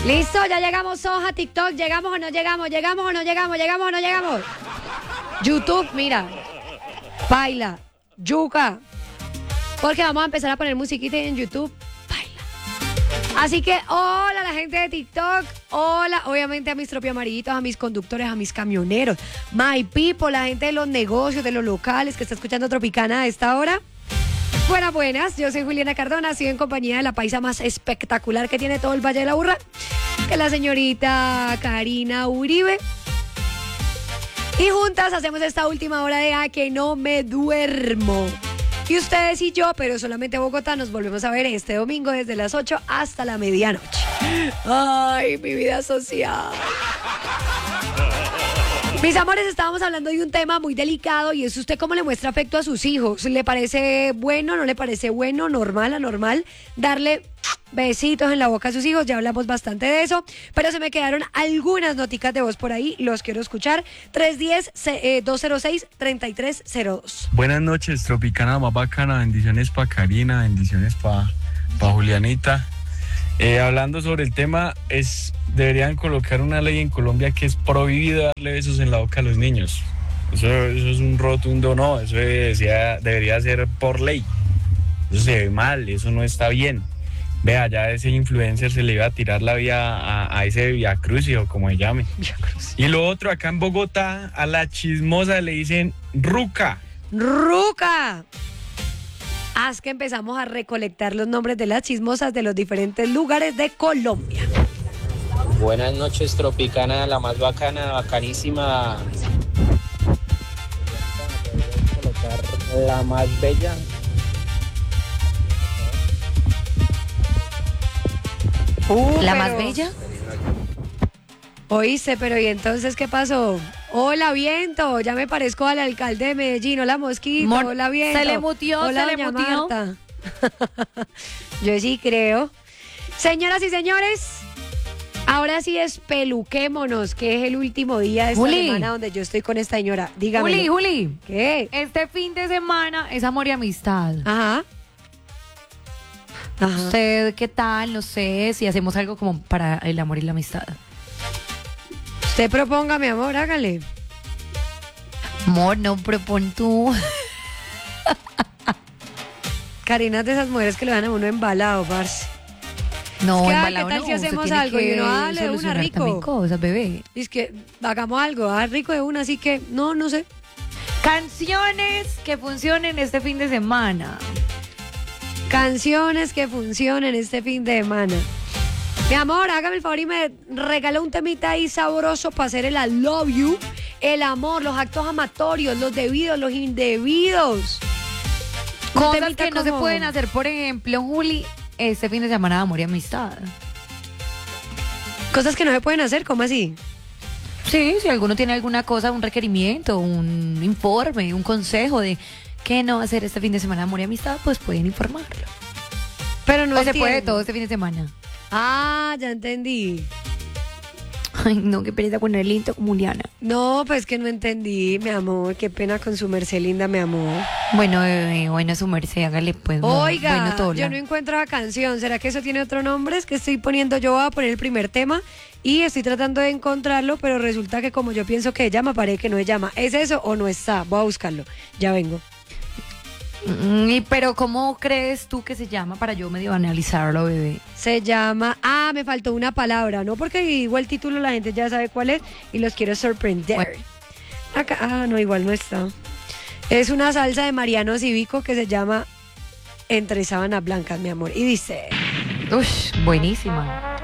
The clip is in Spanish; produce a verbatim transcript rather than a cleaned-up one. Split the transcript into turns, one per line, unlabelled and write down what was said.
Listo, ya llegamos todos a TikTok. ¿Llegamos o no llegamos? ¿Llegamos o no llegamos? ¿Llegamos o no llegamos? YouTube, mira. Baila. Yuca. Porque vamos a empezar a poner musiquita en YouTube. Baila. Así que, hola a la gente de TikTok. Hola, obviamente a mis tropios amarillitos, a mis conductores, a mis camioneros. My people, la gente de los negocios, de los locales que está escuchando Tropicana a esta hora. Buenas, buenas, yo soy Juliana Cardona, sigo en compañía de la paisa más espectacular que tiene todo el Valle de la Burra, que es la señorita Karina Uribe. Y juntas hacemos esta última hora de A que no me duermo. Y ustedes y yo, pero solamente Bogotá, nos volvemos a ver este domingo desde las ocho hasta la medianoche. Ay, mi vida social. Mis amores, estábamos hablando de un tema muy delicado y es usted cómo le muestra afecto a sus hijos. ¿Le parece bueno, no le parece bueno, normal, anormal darle besitos en la boca a sus hijos? Ya hablamos bastante de eso, pero se me quedaron algunas noticas de voz por ahí, los quiero escuchar. tres uno cero, dos cero seis, tres tres cero dos.
Buenas noches, Tropicana más bacana, bendiciones para Karina, bendiciones para pa Julianita. Eh, hablando sobre el tema, es deberían colocar una ley en Colombia que es prohibido darle besos en la boca a los niños. Eso, eso es un rotundo no, eso decía, debería ser por ley. Eso se ve mal, eso no está bien. Vea, ya a ese influencer se le iba a tirar la vía a, a ese Via Crucis o como se llame. Y lo otro, acá en Bogotá, a la chismosa le dicen ruca.
¡Ruca! Haz que empezamos a recolectar los nombres de las chismosas de los diferentes lugares de Colombia.
Buenas noches, Tropicana, la más bacana, bacanísima. Colocar la más bella.
Uh,
¿La
pero...
más bella?
Oíste, pero ¿y entonces qué pasó? Hola, viento, ya me parezco al alcalde de Medellín. Hola, mosquito,
Mor
hola, viento.
Se le mutió,
hola,
se le
doña
mutió.
Marta. Yo sí creo. Señoras y señores, ahora sí espeluquémonos, que es el último día de esta
Juli.
semana donde yo estoy con esta señora. Dígame.
Juli, Juli.
¿Qué?
Este fin de semana es amor y amistad.
Ajá. Ajá.
¿Usted qué tal? No sé si hacemos algo como para el amor y la amistad.
Usted proponga, mi amor, hágale.
Amor, no, propon tú.
Karina es de esas mujeres que lo dan a uno embalado, parce.
No,
Es que, ah,
embalado
¿qué tal
no,
si
usted
hacemos
tiene
algo?
que
Y uno, dale, de una,
solucionar
rico.
también cosas, bebé.
Es que hagamos algo, ah, rico de una, así que no, no sé.
Canciones que funcionen este fin de semana.
Canciones que funcionen este fin de semana. Mi amor, hágame el favor y me regala un temita ahí sabroso para hacer el I love you, el amor, los actos amatorios, los debidos, los indebidos. Un
Cosas
temita
que no se
como-
pueden hacer, por ejemplo, Juli, este fin de semana de amor y amistad.
Cosas que no se pueden hacer, ¿cómo así?
Sí, si alguno tiene alguna cosa, un requerimiento, un informe, un consejo de qué no hacer este fin de semana de amor y amistad, pues pueden informarlo.
Pero no
o se puede
entiendo.
todo este fin de semana.
Ah, ya entendí.
Ay, no, qué pereza con el lindo como Juliana.
No, pues que no entendí, mi amor. Qué pena con su merced linda, mi amor.
Bueno, bebé, bueno, su merced, hágale pues. mo-
Oiga,
bueno, tola.
yo no encuentro la canción. ¿Será que eso tiene otro nombre? Es que estoy poniendo, yo voy a poner el primer tema y estoy tratando de encontrarlo, pero resulta que como yo pienso que llama, parece que no se llama. ¿Es eso o no está? Voy a buscarlo. Ya vengo.
Mm, y pero ¿cómo crees tú que se llama para yo medio analizarlo, bebé?
Se llama... Ah, me faltó una palabra, ¿no? Porque igual el título la gente ya sabe cuál es y los quiero sorprender.
Bueno.
Acá, ah, no, igual no está. Es una salsa de Mariano Cívico que se llama Entre Sábanas Blancas, mi amor. Y dice...
Ush, buenísima.